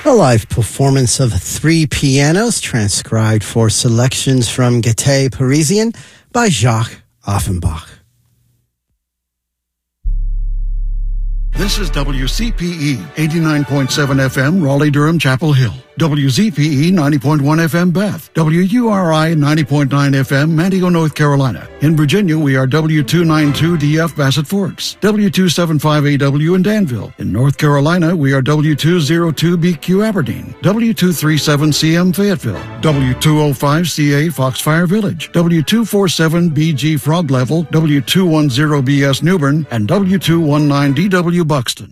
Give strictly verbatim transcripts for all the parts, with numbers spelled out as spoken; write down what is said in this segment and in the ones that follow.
A live performance of three pianos transcribed for selections from Gaîté Parisienne by Jacques Offenbach. This is W C P E, eighty-nine point seven F M, Raleigh-Durham, Chapel Hill. W Z P E, ninety point one F M, Bath. W U R I, ninety point nine F M, Manteo, North Carolina. In Virginia, we are W two ninety-two D F, Bassett Forks. W two seventy-five A W in Danville. In North Carolina, we are W two oh two B Q, Aberdeen. W two thirty-seven C M, Fayetteville. W two oh five C A, Foxfire Village. W two forty-seven B G, Frog Level. W two ten B S, Newbern. And W two nineteen D W, Buxton.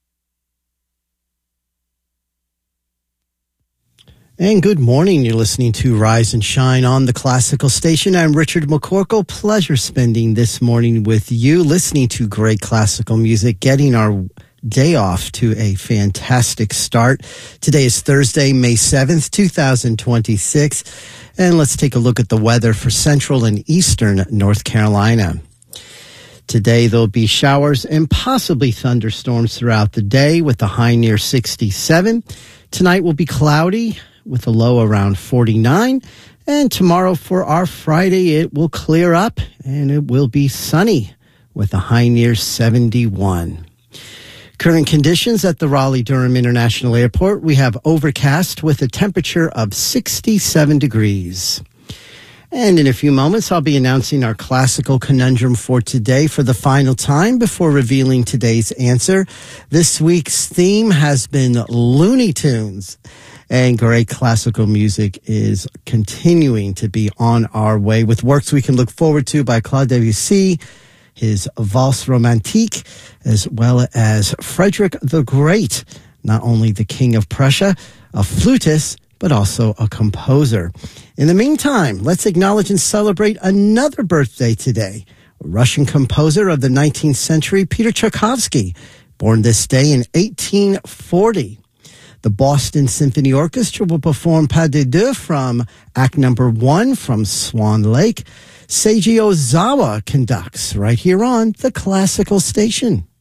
And good morning. You're listening to Rise and Shine on the Classical Station. I'm Richard McCorkle. Pleasure spending this morning with you, listening to great classical music, getting our day off to a fantastic start. Today is Thursday, May seventh, twenty twenty-six. And let's take a look at the weather for central and eastern North Carolina. Today, there'll be showers and possibly thunderstorms throughout the day with a high near sixty-seven. Tonight will be cloudy with a low around forty-nine. And tomorrow for our Friday, it will clear up and it will be sunny with a high near seventy-one. Current conditions at the Raleigh-Durham International Airport, we have overcast with a temperature of sixty-seven degrees. And in a few moments, I'll be announcing our classical conundrum for today for the final time before revealing today's answer. This week's theme has been Looney Tunes, and great classical music is continuing to be on our way with works we can look forward to by Claude Debussy, his Valse Romantique, as well as Frederick the Great, not only the King of Prussia, a flutist, but also a composer. In the meantime, let's acknowledge and celebrate another birthday today. A Russian composer of the nineteenth century, Peter Tchaikovsky, born this day in eighteen forty. The Boston Symphony Orchestra will perform Pas de Deux from Act Number One from Swan Lake. Seiji Ozawa conducts right here on the Classical Station.